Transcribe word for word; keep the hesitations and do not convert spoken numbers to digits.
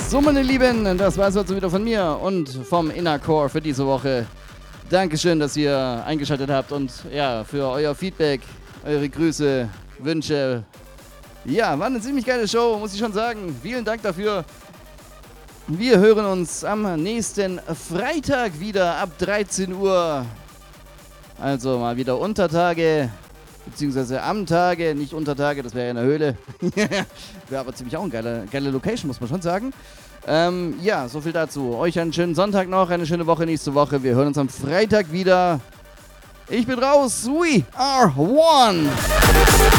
So, meine Lieben, das war es also wieder von mir und vom Inner Core für diese Woche. Dankeschön, dass ihr eingeschaltet habt und ja, für euer Feedback, eure Grüße, Wünsche. Ja, war eine ziemlich geile Show, muss ich schon sagen. Vielen Dank dafür. Wir hören uns am nächsten Freitag wieder ab dreizehn Uhr. Also mal wieder Untertage, beziehungsweise am Tage, nicht Untertage, das wäre ja in der Höhle. Wäre aber ziemlich auch eine geile, geile Location, muss man schon sagen. Ähm, ja, so viel dazu. Euch einen schönen Sonntag noch, eine schöne Woche nächste Woche. Wir hören uns am Freitag wieder. Ich bin raus. We are one.